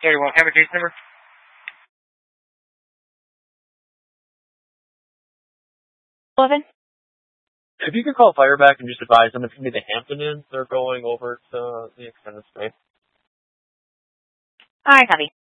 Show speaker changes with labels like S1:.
S1: Carry one camera case number.
S2: If you could call fire back and just advise them it's going to be the Hampton Inns, they're going over to the extended stay.
S3: Alright, copy.